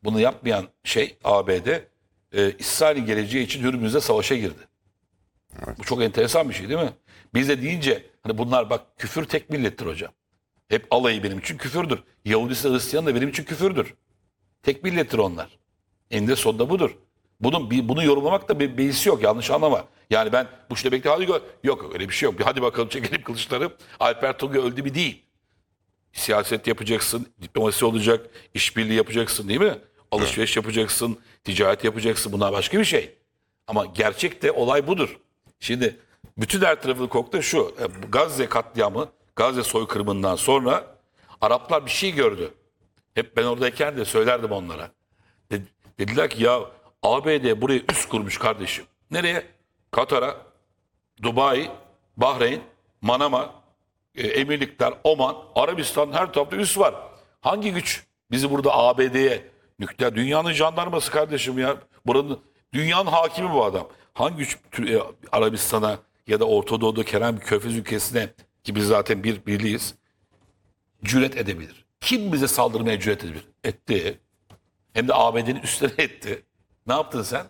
Bunu yapmayan şey ABD İsrail'in geleceği için Hürmüz'de savaşa girdi. Evet. Bu çok enteresan bir şey değil mi? Biz de deyince hani bunlar bak küfür tek millettir hocam. Hep alayı benim için küfürdür. Yahudisi Hristiyan da benim için küfürdür. Tek millettir onlar. Eninde sonunda budur. Bunu yorumlamak da bir beisi yok. Yanlış anlama. Yani ben bu işte bekle hadi yok yok öyle bir şey yok. Hadi bakalım çekelim kılıçları. Alper Tunga öldü mü değil. Siyaset yapacaksın, diplomasi olacak, işbirliği yapacaksın değil mi? Alışveriş yapacaksın, ticaret yapacaksın. Bunlar başka bir şey. Ama gerçekte olay budur. Şimdi bütün her tarafı koktu şu. Bu Gazze katliamı, Gazze soykırımından sonra Araplar bir şey gördü. Hep ben oradayken de söylerdim onlara. Dediler ki ya ABD buraya üs kurmuş kardeşim. Nereye? Katar'a, Dubai, Bahreyn, Manama, Emirlikler, Oman, Arabistan her tarafta üs var. Hangi güç bizi burada ABD'ye nükleer dünyanın jandarması kardeşim ya. Buranın dünyanın hakimi bu adam. Hangi güç Arabistan'a ya da Orta Doğu'da herhangi bir körfez ülkesine ki biz zaten bir birliğiz cüret edebilir? Kim bize saldırmaya cüret edebilir? Etti. Hem de ABD'nin üstüne etti. Ne yaptın sen?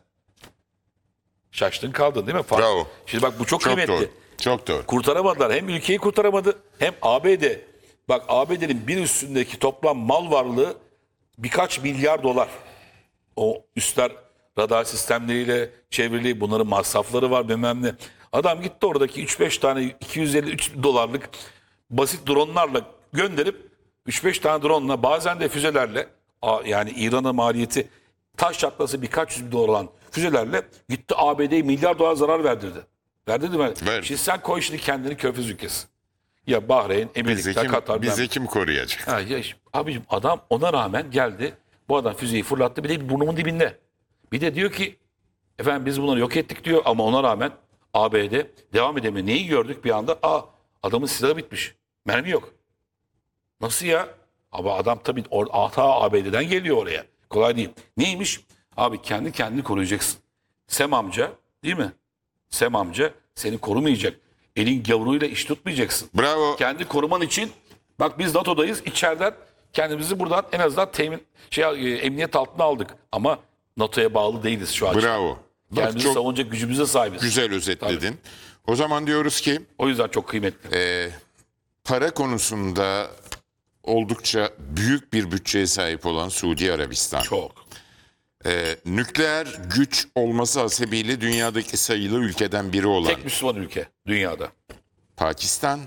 Şaştın kaldın değil mi? Bravo. Şimdi bak bu çok Çok kıymetli. doğru. Çok doğru. Kurtaramadılar. Hem ülkeyi kurtaramadı hem ABD. Bak ABD'nin bir üstündeki toplam mal varlığı birkaç milyar dolar. O üstler radar sistemleriyle çevrili bunların masrafları var bilmem ne. Adam gitti oradaki 3-5 tane 253 dolarlık basit dronlarla gönderip 3-5 tane drone'la bazen de füzelerle yani İran'a maliyeti taş çatlası birkaç yüz bin dolar olan füzelerle gitti ABD'ye milyar dolar zarar verdirdi. Verdirdi mi? Ver. Şimdi sen koy şimdi kendini körfez ülkesi. Ya Bahreyn, Emirlikler, Katar. Bizi kim koruyacak? Ha, abicim adam ona rağmen geldi. Bu adam füzeyi fırlattı bir de burnumun dibinde. Bir de diyor ki efendim biz bunları yok ettik diyor ama ona rağmen ABD devam edemiyor. Neyi gördük bir anda? Adamın silahı bitmiş. Mermi yok. Nasıl ya? Ama adam tabii ta ABD'den geliyor oraya. Kolay değil. Neymiş? Abi kendi kendini koruyacaksın. Sem amca değil mi? Sem amca seni korumayacak. Elin gavuruyla iş tutmayacaksın. Bravo. Kendi koruman için bak biz NATO'dayız. İçeriden kendimizi buradan en azından emniyet altına aldık. Ama NATO'ya bağlı değiliz şu an. Bravo. Bak, Kendimizi çok savunacak gücümüze sahibiz. güzel özetledin. O zaman diyoruz ki O yüzden çok kıymetli. para konusunda oldukça büyük bir bütçeye sahip olan Suudi Arabistan. Çok. Nükleer güç olması hasebiyle dünyadaki sayılı ülkeden biri olan Tek Müslüman ülke dünyada. Pakistan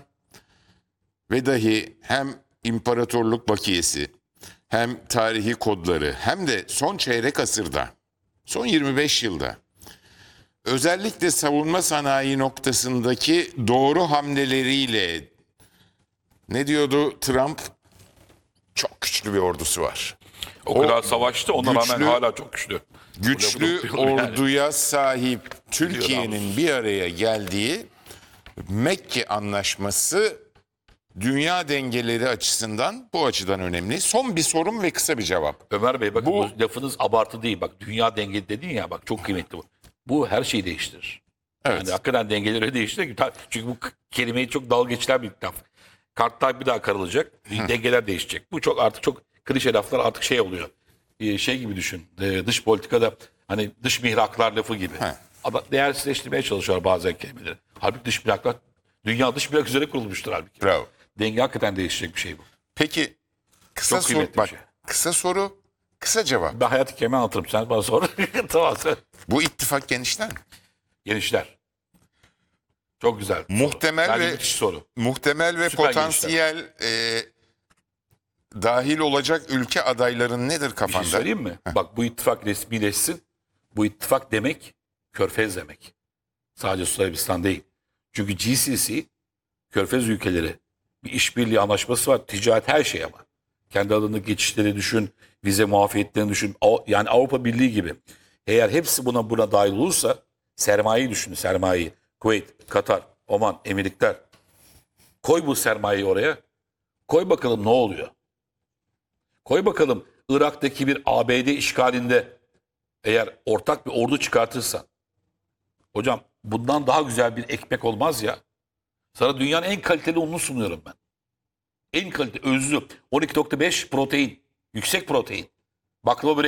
ve dahi hem imparatorluk bakiyesi hem tarihi kodları hem de son çeyrek asırda, son 25 yılda özellikle savunma sanayi noktasındaki doğru hamleleriyle ne diyordu Trump? Çok güçlü bir ordusu var. O kadar savaştı ona rağmen güçlü- hala çok güçlü. Güçlü Bunu yani. orduya sahip Biliyor Türkiye'nin bir araya geldiği Mekke Anlaşması dünya dengeleri açısından bu açıdan önemli. Son bir sorum ve kısa bir cevap. Ömer Bey bakın Bu- bu lafınız abartı değil. Bak dünya denge dedin ya bak çok kıymetli bu. Bu her şeyi değiştirir. Evet. Yani hakikaten dengeleri değiştirir. Çünkü bu kelimeyi çok dalga geçilen bir laf. Kartlar bir daha karılacak. Dengeler değişecek. Bu artık çok klişe laflar artık şey oluyor. Şey gibi düşün. Dış politikada hani dış mihraklar lafı gibi. Ama değersizleştirmeye çalışıyorlar bazen kelimeleri. Halbuki dış mihraklar dünya dış mihrak üzere kurulmuştur halbuki. Bravo. Denge hakikaten değişecek bir şey bu. Peki kısa Çok soru, kıymetli bir bak, şey. kısa soru, kısa cevap. Ben hayat hikayemi anlatırım. Sen bana sor. Tamam sen. Bu ittifak genişler mi? Genişler. Çok güzel. Muhtemel Bence ve müthiş soru. muhtemel ve Süper potansiyel dahil olacak ülke adayların nedir Bir şey kafanda? söyleyeyim mi? Bak bu ittifak resmileşsin. Bu ittifak demek Körfez demek. Sadece Suudi Arabistan değil. Çünkü GCC Körfez ülkeleri bir işbirliği anlaşması var. Ticaret her şey ama. Kendi alanındaki geçişleri düşün. Vize muafiyetlerini düşün. Yani Avrupa Birliği gibi. Eğer hepsi buna dahil olursa sermayeyi düşün. Sermayeyi. Kuveyt, Katar, Oman, Emirlikler. Koy bu sermayeyi oraya. Koy bakalım ne oluyor? Koy bakalım Irak'taki bir ABD işgalinde eğer ortak bir ordu çıkartırsan. Hocam bundan daha güzel bir ekmek olmaz ya. Sana dünyanın en kaliteli ununu sunuyorum ben. En kaliteli özlü 12.5 protein. Yüksek protein. Baklava börek